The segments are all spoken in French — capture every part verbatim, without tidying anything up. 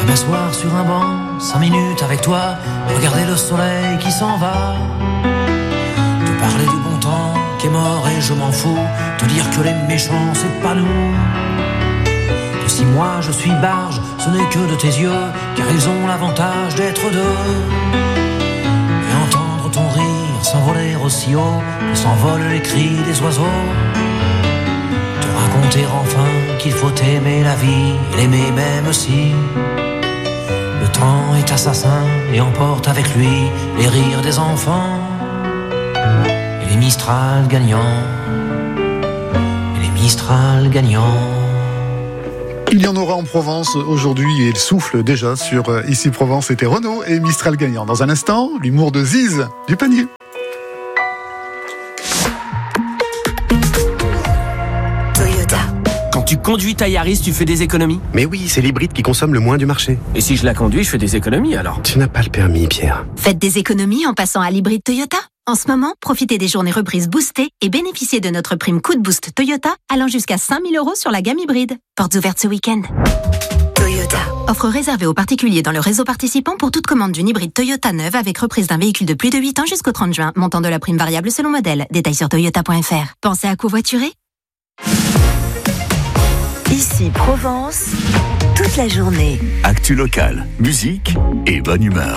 m'asseoir sur un banc, cinq minutes avec toi, regarder le soleil qui s'en va, te parler du bon temps qui est mort et je m'en fous, te dire que les méchants c'est pas nous, que si moi je suis barge, ce n'est que de tes yeux, car ils ont l'avantage d'être deux, et entendre ton rire s'envoler aussi haut que s'envolent les cris des oiseaux, te raconter enfin qu'il faut aimer la vie et l'aimer même si le temps est assassin et emporte avec lui les rires des enfants et les Mistral gagnants, et les Mistral gagnants. Il y en aura en Provence aujourd'hui et il souffle déjà sur Ici Provence. C'était Renaud et Mistral gagnant. Dans un instant, l'humour de Ziz du panier. Quand tu conduis ta Yaris, tu fais des économies ? Mais oui, c'est l'hybride qui consomme le moins du marché. Et si je la conduis, je fais des économies alors ? Tu n'as pas le permis, Pierre. Faites des économies en passant à l'hybride Toyota. En ce moment, profitez des journées reprises boostées et bénéficiez de notre prime coup de boost Toyota allant jusqu'à cinq mille euros sur la gamme hybride. Portes ouvertes ce week-end. Toyota. Offre réservée aux particuliers dans le réseau participant pour toute commande d'une hybride Toyota neuve avec reprise d'un véhicule de plus de huit ans jusqu'au trente juin. Montant de la prime variable selon modèle. Détails sur toyota point f r. Pensez à covoiturer ? Ici Provence, toute la journée. Actu locale, musique et bonne humeur.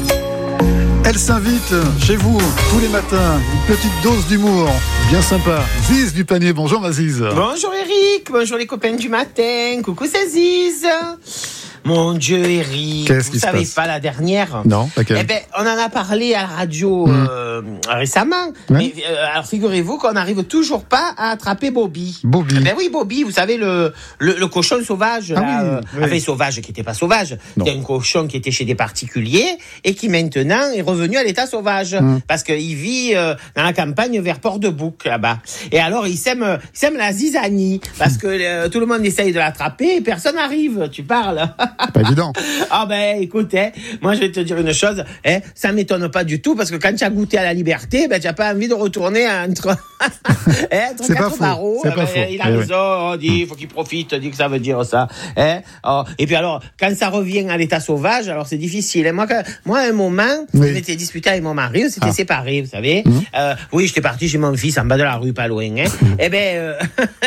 Elle s'invite chez vous tous les matins, une petite dose d'humour, bien sympa. Ziz du panier, bonjour ma Ziz. Bonjour Eric, bonjour les copains du matin, coucou c'est Ziz. Mon Dieu Eric, Qu'est-ce vous savez pas la dernière ? Non, laquelle ? Eh ben, on en a parlé à la radio mmh. euh, récemment, ouais. mais euh, alors figurez-vous qu'on n'arrive toujours pas à attraper Bobby. Bobby. Eh ben oui, Bobby, vous savez le le, le cochon sauvage, ah là, oui, euh, oui. enfin sauvage qui n'était pas sauvage, c'était un cochon qui était chez des particuliers et qui maintenant est revenu à l'état sauvage mmh. parce qu'il vit euh, dans la campagne vers Port-de-Bouc là-bas. Et alors il sème, il sème la zizanie parce que euh, tout le monde essaye de l'attraper et personne n'arrive. Tu parles. Pas évident. Ah ben écoute, hein, moi je vais te dire une chose, hein, ça m'étonne pas du tout parce que quand tu as goûté à la liberté, ben tu n'as pas envie de retourner entre, hein, entre c'est quatre pas barreaux. C'est pas ben, faux. Il a eh raison, oui. on dit, il faut qu'il profite, dit que ça veut dire ça. Hein. Oh, et puis alors, quand ça revient à l'état sauvage, alors c'est difficile. Hein. Moi, quand, moi, à un moment, oui. je m'étais disputé avec mon mari, on s'était ah. séparés, vous savez. Mmh. Euh, oui, j'étais parti chez mon fils en bas de la rue, pas loin. Hein. Mmh. Et ben, euh,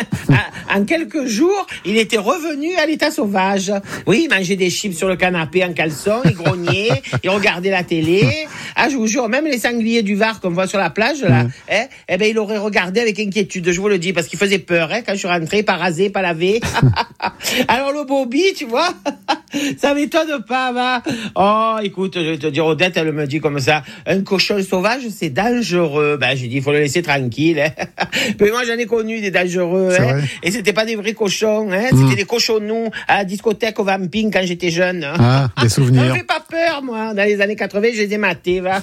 en quelques jours, il était revenu à l'état sauvage. Oui, il mangeait des chips sur le canapé en caleçon, il grognait, il regardait la télé. Ah, je vous jure, même les sangliers du Var qu'on voit sur la plage, là, mmh. hein, eh ben, il aurait regardé avec inquiétude, je vous le dis, parce qu'il faisait peur, hein, quand je suis rentré, pas rasé, pas lavé. Alors, le Bobby, tu vois, ça m'étonne pas, va. Oh, écoute, je vais te dire, Odette, elle me dit comme ça, un cochon sauvage, c'est dangereux. Ben, j'ai dit, il faut le laisser tranquille, hein. Mais moi, j'en ai connu des dangereux, hein. Et c'était pas des vrais cochons, hein. Mmh. C'était des cochons-nous à la discothèque au Vamping quand j'étais jeune. Ah, des souvenirs. Ça me fait pas peur, moi. Dans les années quatre-vingts, je les ai matés, va.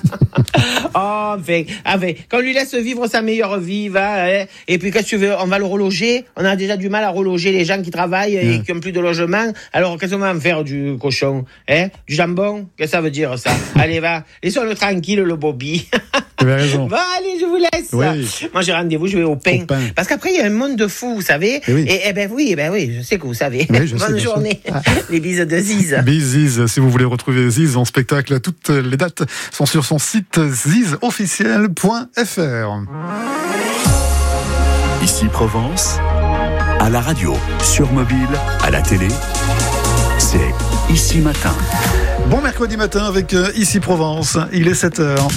Oh, enfin, enfin, qu'on lui laisse vivre sa meilleure vie, va, hein. Et puis, qu'est-ce que tu veux, on va le reloger. On a déjà du mal à reloger les gens qui travaillent et mmh. qui ont plus de logement. Alors, qu'est-ce qu'on va en faire du cochon, hein? Du jambon? Qu'est-ce que ça veut dire, ça? Allez, va. Laissons-le tranquille, le Bobby. Tu as raison. Bon, allez, je vous laisse. Oui. Moi, j'ai rendez-vous, je vais au pain. Au pain. Parce qu'après, il y a un monde de fous, vous savez. Et, oui. et, et ben oui, et ben oui, je sais que vous savez. Oui, je Bonne sais, journée. Ah. Les bises de Ziz. Bises Ziz. Si vous voulez retrouver Ziz en spectacle, toutes les dates sont sur son site ziz officiel point f r. Ici Provence, à la radio, sur mobile, à la télé, c'est Ici Matin. Bon mercredi matin avec euh, Ici Provence, il est sept heures.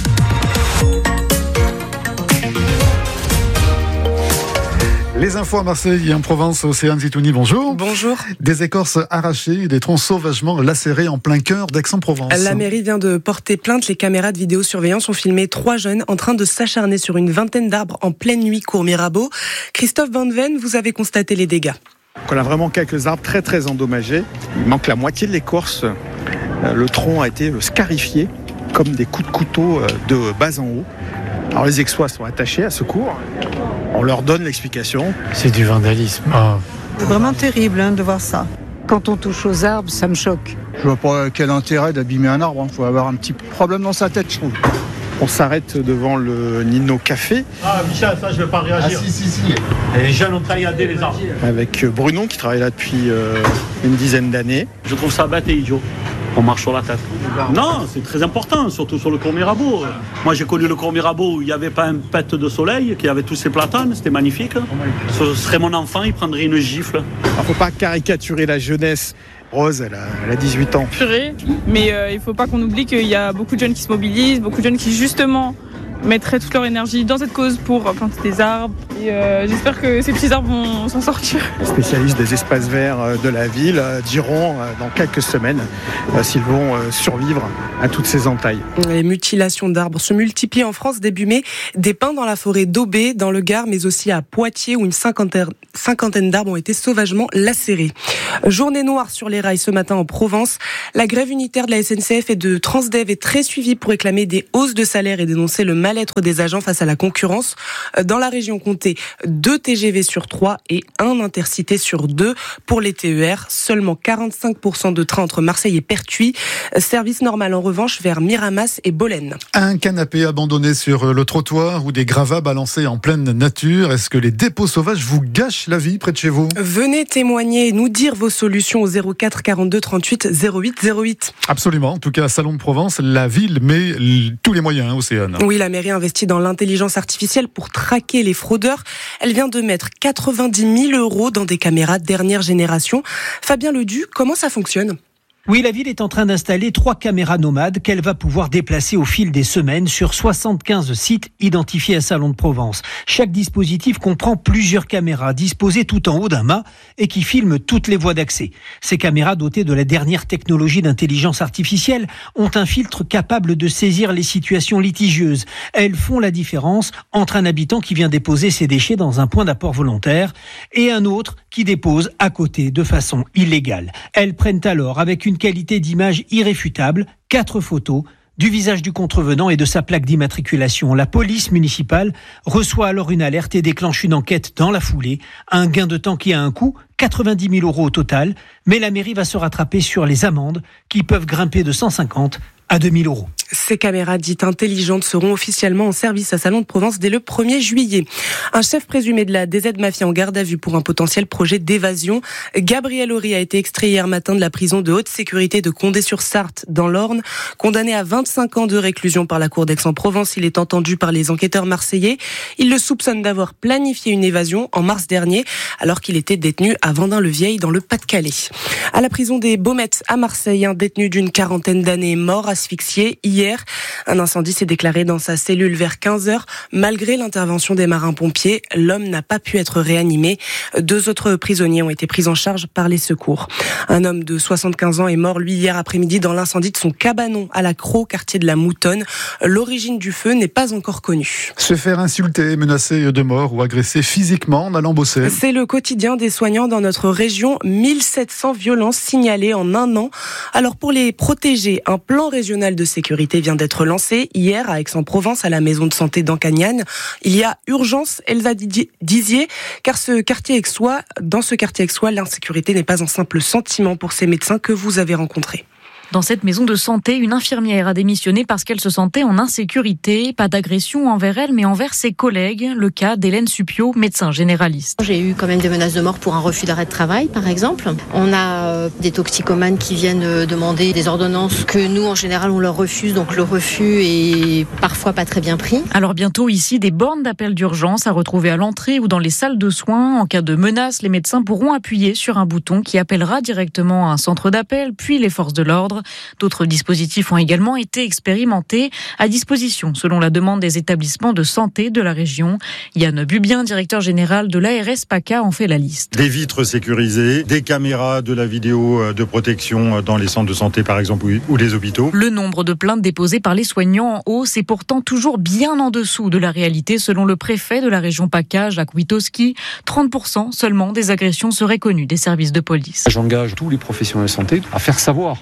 Les infos à Marseille et en Provence, Océane Zitouni, bonjour. Bonjour. Des écorces arrachées, des troncs sauvagement lacérés en plein cœur d'Aix-en-Provence. La mairie vient de porter plainte. Les caméras de vidéosurveillance ont filmé trois jeunes en train de s'acharner sur une vingtaine d'arbres en pleine nuit, cours Mirabeau. Christophe Van Ven, vous avez constaté les dégâts. On a vraiment quelques arbres très très endommagés. Il manque la moitié de l'écorce. Le tronc a été scarifié comme des coups de couteau de bas en haut. Alors les Aixois sont attachés à ce cours. On leur donne l'explication. C'est du vandalisme. Oh. C'est vraiment terrible hein, de voir ça. Quand on touche aux arbres, ça me choque. Je vois pas quel intérêt d'abîmer un arbre. Il faut avoir un petit problème dans sa tête, je trouve. On s'arrête devant le Nino Café. Ah Michel, ça je ne vais pas réagir. Ah si, si, si. Les jeunes ont tailladé les arbres. Avec Bruno qui travaille là depuis euh, une dizaine d'années. Je trouve ça bête et idiot. On marche sur la tête. Non, c'est très important, surtout sur le cours Mirabeau. Moi, j'ai connu le cours Mirabeau où il n'y avait pas un pet de soleil, qui avait tous ces platanes, c'était magnifique. Ce serait mon enfant, il prendrait une gifle. Il ne faut pas caricaturer la jeunesse. Rose, elle a, elle a dix-huit ans. Purée, mais euh, il ne faut pas qu'on oublie qu'il y a beaucoup de jeunes qui se mobilisent, beaucoup de jeunes qui, justement, mettraient toute leur énergie dans cette cause pour planter des arbres. Et euh, j'espère que ces petits arbres vont s'en sortir. Les spécialistes des espaces verts de la ville diront dans quelques semaines s'ils vont survivre à toutes ces entailles. Les mutilations d'arbres se multiplient en France début mai. Des pins dans la forêt d'Aubé, dans le Gard, mais aussi à Poitiers, où une cinquantaine, cinquantaine d'arbres ont été sauvagement lacérés. Journée noire sur les rails ce matin en Provence. La grève unitaire de la S N C F et de Transdev est très suivie pour réclamer des hausses de salaire et dénoncer le mal-être des agents face à la concurrence. Dans la région, comptez deux T G V sur trois et un Intercité sur deux. Pour les T E R, seulement quarante-cinq pour cent de trains entre Marseille et Pertuis. Service normal en revanche vers Miramas et Bolène. Un canapé abandonné sur le trottoir ou des gravats balancés en pleine nature. Est-ce que les dépôts sauvages vous gâchent la vie près de chez vous ? Venez témoigner et nous dire vos solutions au zéro quatre quarante-deux trente-huit zéro huit zéro huit. Absolument. En tout cas, Salon de Provence, la ville met tous les moyens, Océane. Oui, la mairie investit dans l'intelligence artificielle pour traquer les fraudeurs. Elle vient de mettre quatre-vingt-dix mille euros dans des caméras dernière génération. Fabien Ledu, comment ça fonctionne ? Oui, la ville est en train d'installer trois caméras nomades qu'elle va pouvoir déplacer au fil des semaines sur soixante-quinze sites identifiés à Salon de Provence. Chaque dispositif comprend plusieurs caméras disposées tout en haut d'un mât et qui filment toutes les voies d'accès. Ces caméras, dotées de la dernière technologie d'intelligence artificielle, ont un filtre capable de saisir les situations litigieuses. Elles font la différence entre un habitant qui vient déposer ses déchets dans un point d'apport volontaire et un autre qui dépose à côté de façon illégale. Elles prennent alors, avec une qualité d'image irréfutable, quatre photos du visage du contrevenant et de sa plaque d'immatriculation. La police municipale reçoit alors une alerte et déclenche une enquête dans la foulée. Un gain de temps qui a un coût, quatre-vingt-dix mille euros au total, mais la mairie va se rattraper sur les amendes qui peuvent grimper de cent cinquante à deux mille euros. Ces caméras dites intelligentes seront officiellement en service à Salon de Provence dès le premier juillet. Un chef présumé de la D Z Mafia en garde à vue pour un potentiel projet d'évasion. Gabriel Horry a été extrait hier matin de la prison de haute sécurité de Condé-sur-Sarthe dans l'Orne. Condamné à vingt-cinq ans de réclusion par la cour d'Aix-en-Provence, il est entendu par les enquêteurs marseillais. Il le soupçonne d'avoir planifié une évasion en mars dernier, alors qu'il était détenu à Vendin-le-Vieil dans le Pas-de-Calais. À la prison des Baumettes à Marseille, un détenu d'une quarantaine d'années est mort asphyxié hier. Un incendie s'est déclaré dans sa cellule vers quinze heures. Malgré l'intervention des marins-pompiers, l'homme n'a pas pu être réanimé. Deux autres prisonniers ont été pris en charge par les secours. Un homme de soixante-quinze ans est mort, lui, hier après-midi dans l'incendie de son cabanon à la Crau, quartier de la Moutonne. L'origine du feu n'est pas encore connue. Se faire insulter, menacer de mort ou agresser physiquement en allant bosser. C'est le quotidien des soignants dans notre région. mille sept cents violences signalées en un an. Alors pour les protéger, un plan régional de sécurité vient d'être lancé hier à Aix-en-Provence, à la maison de santé d'Ancagnane. Il y a urgence, Elsa Dizier, car ce quartier aixois, dans ce quartier aixois, l'insécurité n'est pas un simple sentiment pour ces médecins que vous avez rencontrés. Dans cette maison de santé, une infirmière a démissionné parce qu'elle se sentait en insécurité. Pas d'agression envers elle, mais envers ses collègues. Le cas d'Hélène Suppiot, médecin généraliste. J'ai eu quand même des menaces de mort pour un refus d'arrêt de travail, par exemple. On a des toxicomanes qui viennent demander des ordonnances que nous, en général, on leur refuse. Donc le refus est parfois pas très bien pris. Alors bientôt ici, des bornes d'appel d'urgence à retrouver à l'entrée ou dans les salles de soins. En cas de menace, les médecins pourront appuyer sur un bouton qui appellera directement un centre d'appel, puis les forces de l'ordre. D'autres dispositifs ont également été expérimentés à disposition selon la demande des établissements de santé de la région. Yann Bubien, directeur général de l'A R S PACA, en fait la liste. Des vitres sécurisées, des caméras, de la vidéo de protection dans les centres de santé par exemple ou les hôpitaux. Le nombre de plaintes déposées par les soignants en hausse est pourtant toujours bien en dessous de la réalité selon le préfet de la région PACA, Jacques Witowski. trente pour cent seulement des agressions seraient connues des services de police. J'engage tous les professionnels de santé à faire savoir ce qu'ils sont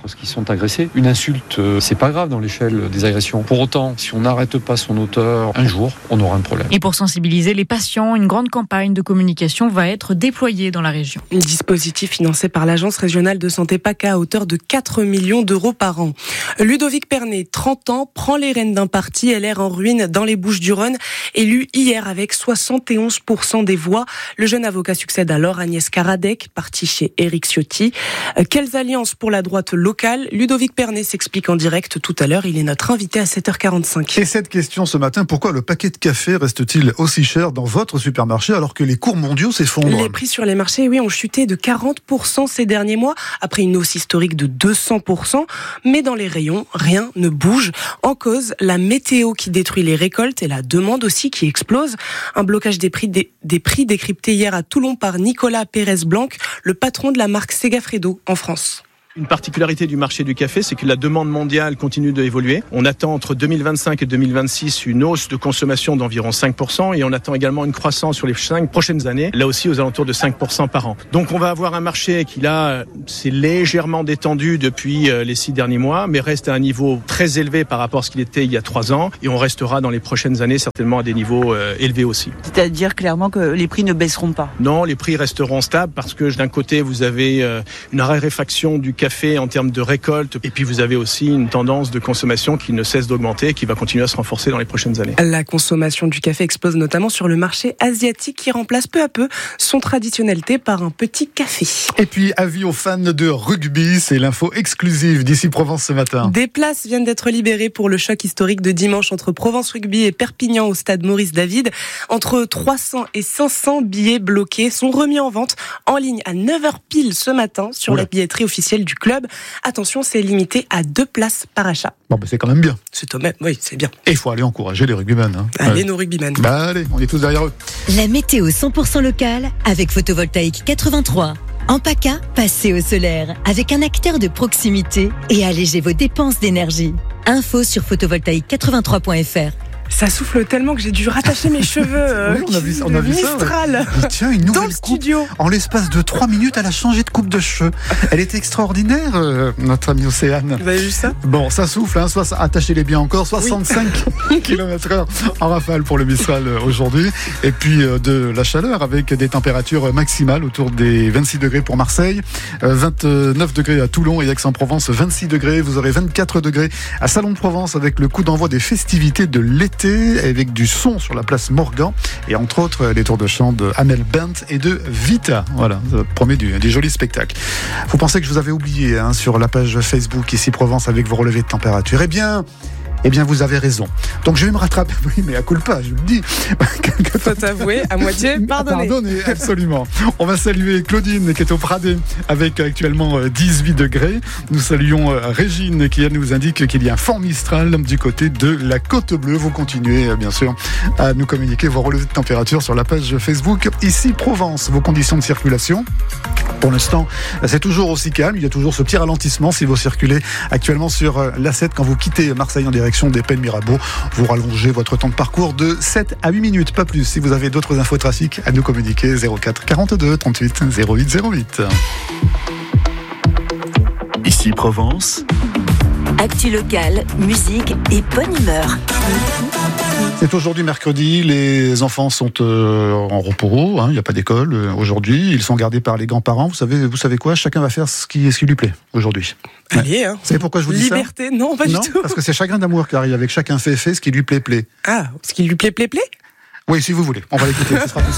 sont agressés. Une insulte, euh, c'est pas grave dans l'échelle des agressions. Pour autant, si on n'arrête pas son auteur, un jour, on aura un problème. Et pour sensibiliser les patients, une grande campagne de communication va être déployée dans la région. Un dispositif financé par l'Agence régionale de santé PACA à hauteur de quatre millions d'euros par an. Ludovic Pernet, trente ans, prend les rênes d'un parti L R en ruine dans les Bouches-du-Rhône, élu hier avec soixante et onze pour cent des voix. Le jeune avocat succède alors à Agnès Karadec, parti chez Éric Ciotti. Quelles alliances pour la droite locale ? Ludovic Pernet s'explique en direct tout à l'heure. Il est notre invité à sept heures quarante-cinq. Et cette question ce matin, pourquoi le paquet de café reste-t-il aussi cher dans votre supermarché alors que les cours mondiaux s'effondrent ? Les prix sur les marchés, oui, ont chuté de quarante pour cent ces derniers mois, après une hausse historique de deux cents pour cent. Mais dans les rayons, rien ne bouge. En cause, la météo qui détruit les récoltes et la demande aussi qui explose. Un blocage des prix, des, des prix décrypté hier à Toulon par Nicolas Pérez-Blanc, le patron de la marque Segafredo en France. Une particularité du marché du café, c'est que la demande mondiale continue d'évoluer. On attend entre deux mille vingt-cinq et deux mille vingt-six une hausse de consommation d'environ cinq pour cent et on attend également une croissance sur les cinq prochaines années, là aussi aux alentours de cinq pour cent par an. Donc on va avoir un marché qui là s'est légèrement détendu depuis les six derniers mois, mais reste à un niveau très élevé par rapport à ce qu'il était il y a trois ans et on restera dans les prochaines années certainement à des niveaux euh, élevés aussi. C'est-à-dire clairement que les prix ne baisseront pas ? Non, les prix resteront stables parce que d'un côté vous avez euh, une raréfaction du café Café en termes de récolte et puis vous avez aussi une tendance de consommation qui ne cesse d'augmenter et qui va continuer à se renforcer dans les prochaines années. La consommation du café explose notamment sur le marché asiatique qui remplace peu à peu son traditionnel thé par un petit café. Et puis avis aux fans de rugby, c'est l'info exclusive d'Ici Provence ce matin. Des places viennent d'être libérées pour le choc historique de dimanche entre Provence Rugby et Perpignan au stade Maurice David. Entre trois cents et cinq cents billets bloqués sont remis en vente en ligne à neuf heures pile ce matin sur Oula. La billetterie officielle du club. Attention, c'est limité à deux places par achat. Bon, bah c'est quand même bien. C'est tout même, oui, c'est bien. Et il faut aller encourager les rugbymen. Hein. Allez, ouais. nos rugbymen. Bah allez, on est tous derrière eux. La météo cent pour cent locale avec Photovoltaïque quatre-vingt-trois. En PACA, passez au solaire avec un acteur de proximité et allégez vos dépenses d'énergie. Info sur photovoltaïque quatre-vingt-trois point f r. Ça souffle tellement que j'ai dû rattacher mes cheveux. Euh, oui, on a vu, on a vu Mistral. Ça. Ouais. Tiens, une nouvelle dans le coupe. Studio. En l'espace de trois minutes, elle a changé de coupe de cheveux. Elle était extraordinaire, euh, notre amie Océane. Vous avez vu ça ? Bon, ça souffle, hein, soit, attachez-les bien encore, soixante-cinq oui. kilomètres heure en rafale pour le Mistral aujourd'hui. Et puis euh, de la chaleur avec des températures maximales autour des vingt-six degrés pour Marseille, euh, vingt-neuf degrés à Toulon et Aix-en-Provence, vingt-six degrés. Vous aurez vingt-quatre degrés à Salon de Provence avec le coup d'envoi des festivités de l'été, avec du son sur la place Morgan et entre autres les tours de chant de Amel Bent et de Vita. Voilà, ça promet du, des jolis spectacles. Vous pensez que je vous avais oublié hein, sur la page Facebook Ici Provence avec vos relevés de température. Eh bien, eh bien, vous avez raison. Donc, je vais me rattraper. Oui, mais à culpa, je vous le dis. Faut t'avouer, à moitié, pardonnez. Pardonnez, absolument. On va saluer Claudine, qui est au Pradé, avec actuellement dix-huit degrés. Nous saluons Régine, qui nous indique qu'il y a un fort Mistral du côté de la Côte Bleue. Vous continuez, bien sûr, à nous communiquer vos relevés de température sur la page Facebook Ici Provence. Vos conditions de circulation. Pour l'instant, c'est toujours aussi calme. Il y a toujours ce petit ralentissement si vous circulez actuellement sur l'A sept quand vous quittez Marseille en direction des Pennes Mirabeau. Vous rallongez votre temps de parcours de sept à huit minutes, pas plus. Si vous avez d'autres infos trafic à nous communiquer, zéro quatre quarante-deux trente-huit zéro huit zéro huit. Ici Provence. Actu locale, musique et bonne humeur. C'est aujourd'hui mercredi, les enfants sont euh, en repos, il hein, n'y a pas d'école euh, aujourd'hui, ils sont gardés par les grands-parents. Vous savez, vous savez quoi ? Chacun va faire ce qui, ce qui lui plaît aujourd'hui. Allez, hein. Vous savez pourquoi je vous dis Liberté, ça ? Liberté, non, pas non, du tout. Parce que c'est chagrin d'amour qui arrive avec chacun fait fait ce qui lui plaît plaît. Ah, ce qui lui plaît plaît plaît ? Oui, si vous voulez, on va l'écouter, ce sera tout